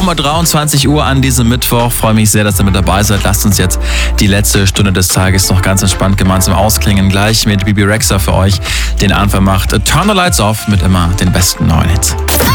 um 23 Uhr an diesem Mittwoch. Freue mich sehr, dass ihr mit dabei seid. Lasst uns jetzt die letzte Stunde des Tages noch ganz entspannt gemeinsam ausklingen. Gleich mit Bebe Rexha für euch den Anfang macht Turn the Lights Off mit immer den besten neuen Hits.